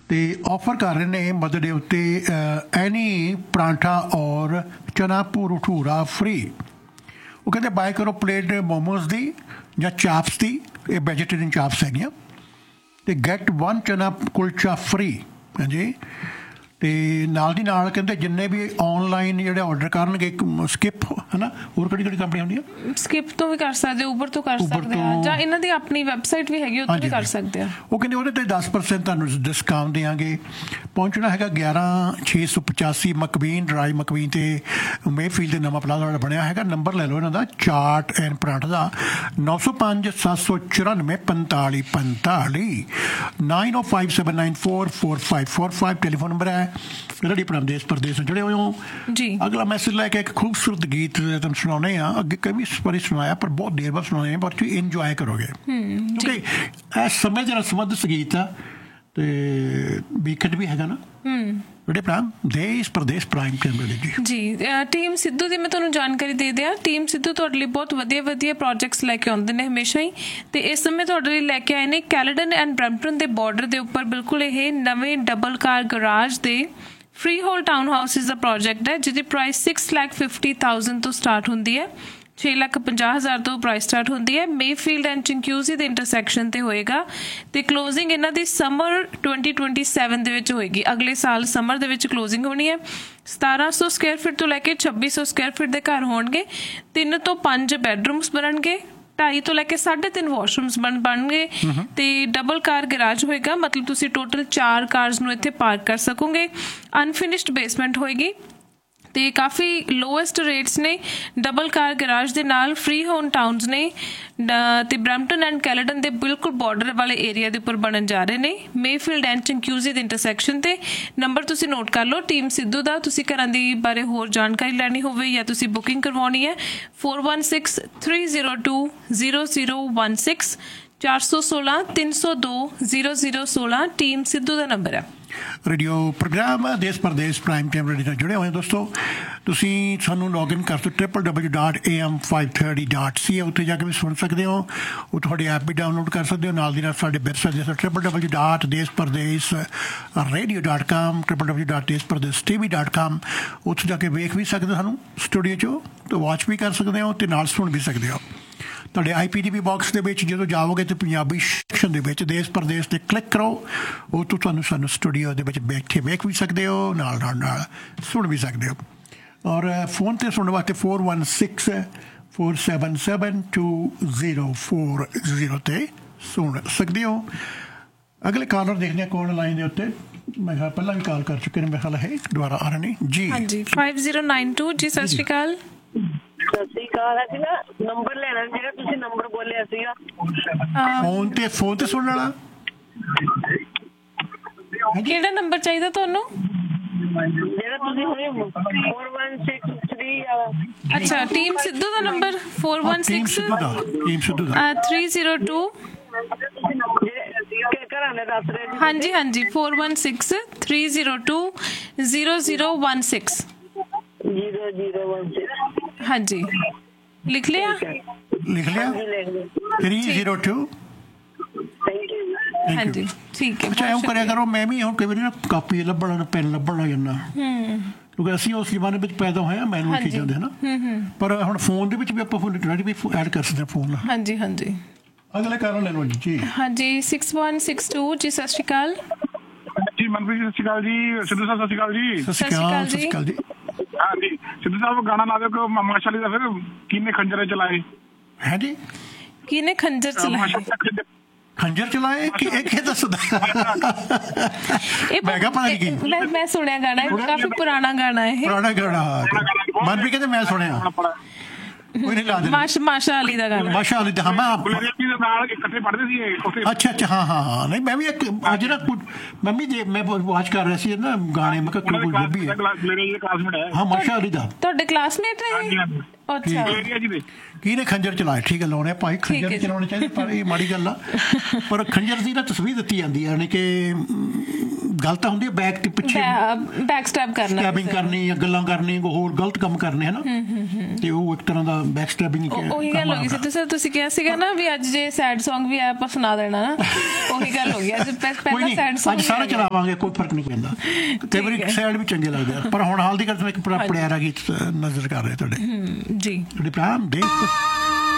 ਤੇ ਆਫਰ ਕਰ ਰਹੇ ਨੇ ਮਦਰ ਡੇ ਉੱਤੇ ਐਨੀ ਪਰਾਂਠਾ ਔਰ ਚਨਾ ਭਟੂਰਾ ਫ੍ਰੀ। ਉਹ ਕਹਿੰਦੇ ਬਾਏ ਕਰੋ ਪਲੇਟ ਮੋਮੋਸ ਦੀ ਜਾਂ ਚਾਪਸ ਦੀ, ਇਹ ਵੈਜੀਟੇਰੀਅਨ ਚਾਪਸ ਹੈਗੀਆਂ, ਅਤੇ ਗੈਟ 1 ਚਨਾ ਕੁਲਚਾ ਫ੍ਰੀ। ਹਾਂਜੀ, ਅਤੇ ਨਾਲ ਦੀ ਨਾਲ ਕਹਿੰਦੇ ਜਿੰਨੇ ਵੀ ਔਨਲਾਈਨ ਜਿਹੜੇ ਔਡਰ ਕਰਨਗੇ ਸਕਿਪ ਹੈ ਨਾ, ਹੋਰ ਕਿਹੜੀ ਕਿਹੜੀ ਕੰਪਨੀ ਹੁੰਦੀਆਂ, ਸਕਿਪ ਤੋਂ ਵੀ ਕਰ ਸਕਦੇ, ਉਬਰ ਤੋਂ ਕਰ ਸਕਦੇ ਆ, ਜਾਂ ਇਹਨਾਂ ਦੀ ਆਪਣੀ ਵੈਬਸਾਈਟ ਵੀ ਹੈਗੀ, ਉਹ ਤੋਂ ਵੀ ਕਰ ਸਕਦੇ ਆ। ਉਹ ਕਹਿੰਦੇ ਉਹਦੇ 'ਤੇ 10% ਤੁਹਾਨੂੰ ਡਿਸਕਾਊਂਟ ਦੇਵਾਂਗੇ। ਪਹੁੰਚਣਾ ਹੈਗਾ 11685 ਮਕਬੀਨ ਡਰਾਈਵ, ਮਕਬੀਨ ਤੇ ਮੇਫੀਲਡ ਦੇ ਨਵਾਂ ਪਲਾਜ਼ਾ ਬਣਿਆ ਹੈਗਾ। ਨੰਬਰ ਲੈ ਲਓ ਇਹਨਾਂ ਦਾ, chaat and paratha the 905 794 45 45 9057944545 telephone number ਹੈ। ਰੈਡੀ ਆਪਣਾ ਦੇਸ਼ ਪ੍ਰਦੇਸ਼ ਜੁੜੇ ਹੋਏ ਹੋ ਜੀ। ਅਗਲਾ ਮੈਸੇਜ ਲੈ ਕੇ ਇੱਕ ਖੂਬਸੂਰਤ ਗੀਤ ਤੁਹਾਨੂੰ ਸੁਣਾਉਂਦੇ ਹਾਂ। ਅੱਗੇ ਕਈ ਵਾਰੀ ਸੁਣਾਇਆ ਪਰ ਬਹੁਤ ਦੇਰ ਬਾਅਦ ਸੁਣਾਉਂਦੇ ਹਾਂ, ਪਰ ਤੁਸੀਂ ਇੰਜੋਏ ਕਰੋਗੇ ਕਿਉਂਕਿ ਇਹ ਸਮੇਂ ਦੇ ਨਾਲ ਸੰਬੰਧ ਗੀਤ ਆ ਤੇ ਵੀਕਐਂਡ ਵੀ ਹੈਗਾ ਨਾ। ਦੇਸ਼ ਪ੍ਰਦੇਸ਼ ਪ੍ਰਾਈਮ ਟਾਈਮ ਜੀ। ਟੀਮ ਸਿੱਧੂ ਦੀ ਮੈਂ ਤੁਹਾਨੂੰ ਜਾਣਕਾਰੀ ਦੇ ਦਿਆਂ। ਟੀਮ ਸਿੱਧੂ ਤੁਹਾਡੇ ਲਈ ਬਹੁਤ ਵਧੀਆ ਵਧੀਆ ਪ੍ਰੋਜੈਕਟਸ ਲੈ ਕੇ ਆਉਂਦੇ ਨੇ ਹਮੇਸ਼ਾ ਹੀ, ਤੇ ਇਸ ਸਮੇਂ ਤੁਹਾਡੇ ਲਈ ਲੈ ਕੇ ਆਏ ਨੇ ਕੈਲੇਡਨ ਐਂਡ ਬਰੈਂਪਟਨ ਦੇ ਬਾਰਡਰ ਦੇ ਉੱਪਰ ਬਿਲਕੁਲ ਇਹ ਨਵੇਂ ਡਬਲ ਕਾਰ ਗਰਾਜ ਦੇ ਫ੍ਰੀ ਹੋਲ ਟਾਊਨ ਹਾਊਸਿਸ ਦਾ ਪ੍ਰੋਜੈਕਟ ਹੈ, ਜਿਹਦੀ ਪ੍ਰਾਈਸ 6,50,000 ਤੋਂ ਸਟਾਰਟ ਹੁੰਦੀ ਹੈ। 6,50,000 ਤੋਂ ਪ੍ਰਾਈਸ ਸਟਾਰਟ ਹੁੰਦੀ ਹੈ। ਮੇਫੀਲਡ ਐਂਡ ਚਿੰਕਿਊਜ਼ੀ ਦੇ ਇੰਟਰਸੈਕਸ਼ਨ ਤੇ ਹੋਏਗਾ, ਤੇ ਕਲੋਜ਼ਿੰਗ ਇਹਨਾਂ ਦੀ ਸਮਰ 2027 ਦੇ ਵਿੱਚ ਹੋਏਗੀ। ਅਗਲੇ ਸਾਲ ਸਮਰ ਦੇ ਵਿੱਚ ਕਲੋਜ਼ਿੰਗ ਹੋਣੀ ਹੈ। 1,700 ਸਕੁਆਇਰ ਫੀਟ ਤੋਂ ਲੈ ਕੇ 2,600 ਸਕੁਆਇਰ ਫੀਟ ਦੇ ਘਰ ਹੋਣਗੇ। 3 ਤੋਂ 5 ਬੈਡਰੂਮਸ ਬਣਨਗੇ, 2.5 ਤੋਂ ਲੈ ਕੇ 3.5 ਵਾਸ਼ਰੂਮਸ ਬਣਨਗੇ, ਤੇ ਡਬਲ ਕਾਰ ਗੈਰਾਜ ਹੋਏਗਾ। ਮਤਲਬ ਤੁਸੀਂ ਟੋਟਲ 4 ਕਾਰਸ ਨੂੰ ਇੱਥੇ ਪਾਰਕ ਕਰ ਸਕੋਗੇ। ਅਨਫਿਨਿਸ਼ਡ ਬੇਸਮੈਂਟ ਹੋਏਗੀ, ਤੇ ਕਾਫੀ ਲੋਐਸਟ ਰੇਟਸ ਨੇ। ਡਬਲ ਕਾਰ ਗੈਰਾਜ ਦੇ ਨਾਲ ਫ੍ਰੀ ਹੋਮ ਟਾਊਨਸ ਨੇ, ਤੇ ਬਰੈਂਪਟਨ ਐਂਡ ਕੈਲੇਡਨ ਦੇ ਬਿਲਕੁਲ ਬਾਰਡਰ ਵਾਲੇ ਏਰੀਆ ਦੇ ਉੱਪਰ ਬਣਨ ਜਾ ਰਹੇ ਨੇ। ਮੇਫੀਲਡ ਐਂਡ ਚਿੰਕਿਊਜ਼ੀ ਦੇ ਇੰਟਰਸੈਕਸ਼ਨ ਤੇ। ਨੰਬਰ ਤੁਸੀਂ ਨੋਟ ਕਰ ਲਓ ਟੀਮ ਸਿੱਧੂ ਦਾ। ਤੁਸੀਂ ਘਰਾਂ ਦੀ ਬਾਰੇ ਹੋਰ ਜਾਣਕਾਰੀ ਲੈਣੀ ਹੋਵੇ ਜਾਂ ਤੁਸੀਂ ਬੁਕਿੰਗ ਕਰਵਾਉਣੀ ਹੈ, 4163020016 416-302-0016 ਟੀਮ ਸਿੱਧੂ ਦਾ ਨੰਬਰ ਹੈ। ਰੇਡੀਓ ਪ੍ਰੋਗਰਾਮ ਦੇਸ਼ ਪ੍ਰਦੇਸ਼ ਪ੍ਰਾਈਮ ਟਾਈਮ ਰੇਡੀਓ ਨਾਲ ਜੁੜੇ ਹੋਏ ਦੋਸਤੋ। ਤੁਸੀਂ ਸਾਨੂੰ ਲੌਗਇਨ ਕਰ ਸਕਦੇ www.am530.ca, ਉੱਥੇ ਜਾ ਕੇ ਵੀ ਸੁਣ ਸਕਦੇ ਹੋ। ਉਹ ਤੁਹਾਡੀ ਐਪ ਵੀ ਡਾਊਨਲੋਡ ਕਰ ਸਕਦੇ ਹੋ। ਨਾਲ ਦੀ ਨਾਲ ਸਾਡੇ ਵੈਬਸਾਈਟ www.deshpardesh.radio.com www.deshpardeshtv.com, ਉੱਥੇ ਜਾ ਕੇ ਵੇਖ ਵੀ ਸਕਦੇ ਹੋ ਸਾਨੂੰ ਸਟੂਡੀਓ 'ਚੋਂ, ਤੇ ਵਾਚ ਵੀ ਕਰ ਸਕਦੇ ਹੋ, ਅਤੇ ਨਾਲ ਸੁਣ ਵੀ ਸਕਦੇ ਹੋ। ਤੁਹਾਡੇ IPTV ਬਾਕਸ ਦੇ ਵਿੱਚ ਜਦੋਂ ਜਾਓਗੇ ਤਾਂ ਪੰਜਾਬੀ ਸੈਕਸ਼ਨ ਦੇ ਵਿੱਚ ਦੇਸ਼ ਪ੍ਰਦੇਸ਼ 'ਤੇ ਕਲਿੱਕ ਕਰੋ। ਉਹ ਤੋਂ ਤੁਹਾਨੂੰ ਸਾਨੂੰ ਸਟੂਡੀਓ ਦੇ ਵਿੱਚ ਬੈਠੇ ਵੇਖ ਵੀ ਸਕਦੇ ਹੋ, ਨਾਲ ਸੁਣ ਵੀ ਸਕਦੇ ਹੋ। ਔਰ ਫੋਨ 'ਤੇ ਸੁਣਨ ਵਾਸਤੇ 4164772040 'ਤੇ ਸੁਣ ਸਕਦੇ ਹੋ। ਅਗਲੇ ਕਾਲਰ ਦੇਖਦੇ ਹਾਂ ਕੌਣ ਲਾਈਨ ਦੇ ਉੱਤੇ। ਮੈਂ ਕਿਹਾ ਪਹਿਲਾਂ ਵੀ ਕਾਲ ਕਰ ਚੁੱਕੇ ਨੇ, ਮੇਰੇ ਖਿਆਲ ਹੈ ਦੁਬਾਰਾ ਆ ਰਹੇ ਨੇ ਜੀ। ਹਾਂਜੀ 5092 ਜੀ। ਸਤਿ ਸ਼੍ਰੀ ਅਕਾਲ। ਸਤਿ ਸ਼੍ਰੀ ਅਕਾਲ। ਅਸੀਂ ਨਾ ਨੰਬਰ ਲੈਣਾ ਜਿਹੜਾ ਤੁਸੀਂ ਨੰਬਰ ਬੋਲਿਆ ਸੀਗਾ ਫੋਨ ਤੇ ਸੁਣਨ ਵਾਲਾ। ਕਿਹੜਾ ਨੰਬਰ ਚਾਹੀਦਾ ਤੁਹਾਨੂੰ? ਜਿਹੜਾ ਤੁਸੀਂ ਹੁਣੇ 4163 ਅੱਛਾ, ਟੀਮ ਸਿੱਧੂ ਦਾ ਨੰਬਰ 416302 ਹਾਂਜੀ 4163020016 ਹਾਂਜੀ। ਲਿਖ ਲਿਆ 302। ਹਾਂਜੀ ਠੀਕ ਹੈ। ਅੱਛਾ ਇਉਂ ਕਰਿਆ ਕਰੋ, ਮੈਂ ਵੀ ਹੁਣ ਕਈ ਵਾਰੀ ਨਾ ਕਾਪੀ ਲੱਭਣ ਪੈਨ ਲੱਭਣ ਲੱਗ ਜਾਂਦਾ, ਕਿਉਂਕਿ ਅਸੀਂ ਉਸ ਜ਼ਮਾਨੇ ਵਿੱਚ ਪੈਦਾ ਹੋਏ ਹਾਂ, ਮੈਨੂੰ ਚੀਜ਼ਾਂ ਦੇ ਹਨਾ। ਪਰ ਹੁਣ ਫੋਨ ਦੇ ਵਿੱਚ ਵੀ ਆਪਾਂ ਵੀ ਐਡ ਕਰ ਸਕਦੇ ਹਾਂ ਫੋਨ। ਹਾਂਜੀ ਹਾਂਜੀ। ਅਗਲੇ ਕਾਰਨ ਲੈ ਲਓ ਜੀ। ਹਾਂਜੀ 6162 ਜੀ। ਸਤਿ ਸ਼੍ਰੀ ਅਕਾਲ ਜੀ। ਮਨਪ੍ਰੀਤ ਸਤਿ ਸ਼੍ਰੀ ਅਕਾਲ ਜੀ। ਸਿੱਧੂ ਸਾਹਿਬ ਸਤਿ ਸ਼੍ਰੀ ਅਕਾਲ ਜੀ। ਸਤਿ ਸ਼੍ਰੀ ਅਕਾਲ ਜੀ। ਹਾਂਜੀ ਸਿੱਧੂ ਸਾਹਿਬ ਗਾਣਾ ਲਾ ਦਿਓ ਕਿ ਮਾਸ਼ਾ ਅੱਲਾ ਦਾ, ਫਿਰ ਕਿਹਨੇ ਖੰਜਰ ਚਲਾਏ ਹੈ ਜੀ? ਕਿਹਨੇ ਖੰਜਰ ਚਲਾਏ? ਖੰਜਰ ਚਲਾਏ ਕਿ ਇਹ ਦੱਸਦਾ ਮੈਂ ਸੁਣਿਆ ਗਾਣਾ, ਕਾਫੀ ਪੁਰਾਣਾ ਗਾਣਾ ਹੈ। ਪੁਰਾਣਾ ਗਾਣਾ ਮਨਪ੍ਰੀਤ ਕਹਿੰਦੇ ਮੈਂ ਸੁਣਿਆ। ਮਾਸ਼ਾ ਅਲੀ ਦਾ ਗਾਣਾ। ਮਾਸ਼ਾ ਅਲੀ ਦਾ। ਹਾਂ ਇਕੱਠੇ ਪੜ੍ਹਦੇ ਸੀ। ਅੱਛਾ ਅੱਛਾ। ਹਾਂ ਨਹੀਂ ਮੈਂ ਵੀ ਇੱਕ ਅੱਜ ਨਾ ਮੈਂ ਵੀ ਮੈਂ ਵਾਚ ਕਰ ਰਿਹਾ ਸੀ ਨਾ ਗਾਣੇ। ਮੈਂ ਕਿਹਾ ਹਾਂ ਮਾਸ਼ਾ ਅਲੀ ਦਾ। ਤੁਹਾਡੇ ਕਲਾਸਮੇਟ ਨੇ? ਅੱਛਾ। ਕਿਹਨੇ ਖੰਜਰ ਚਲਾਏ? ਠੀਕ ਹੈ, ਲਾਉਣੇ ਭਾਈ ਖੰਜਰ ਚਲਾਉਣੇ ਚਾਹੀਦੇ, ਪਰ ਇਹ ਮਾੜੀ ਗੱਲ ਆ। ਪਰ ਖੰਜਰ ਦੀ ਨਾ ਤਸਵੀਰ ਦਿੱਤੀ ਜਾਂਦੀ ਹੈ, ਯਾਨੀ ਕਿ ਗੱਲ ਤਾਂ ਹੁੰਦੀ ਹੈ ਬੈਕ ਤੇ ਪਿੱਛੇ ਬੈਕ ਸਟੈਪ ਕਰਨਾ, ਸਟੈਬਿੰਗ ਕਰਨੀ ਜਾਂ ਗੱਲਾਂ ਕਰਨੀ, ਹੋਰ ਗਲਤ ਕੰਮ ਕਰਨੇ ਹੈ ਨਾ, ਤੇ ਉਹ ਇੱਕ ਤਰ੍ਹਾਂ ਦਾ ਬੈਕ ਸਟੈਬਿੰਗ। ਉਹੀ ਗੱਲ ਹੋ ਗਈ ਸੀ ਤੇ ਸਰ ਤੁਸੀਂ ਕਿਹਾ ਸੀਗਾ ਨਾ ਵੀ ਅੱਜ ਜੇ ਸੈਡ Song ਵੀ ਆਪਾਂ ਸੁਣਾ ਦੇਣਾ ਨਾ, ਉਹੀ ਗੱਲ ਹੋ ਗਈ। ਅੱਜ ਪਹਿਲਾਂ ਸੈਡ Song ਅੱਜ ਸਾਰੇ ਚਲਾਵਾਂਗੇ, ਕੋਈ ਫਰਕ ਨਹੀਂ ਪੈਂਦਾ। ਕਈ ਵਾਰੀ ਸੈਡ ਵੀ ਚੰਗੇ ਲੱਗਦੇ ਆ, ਪਰ ਹੁਣ ਹਾਲ ਦੀ ਗੱਲ ਇੱਕ ਪਿਆਰਾ ਗੀਤ ਨਜ਼ਰ ਕਰ ਰਹੇ ਤੁਹਾਡੇ ਜੀ ਤੁਹਾਡੇ ਭਰਾ ਦੇਖ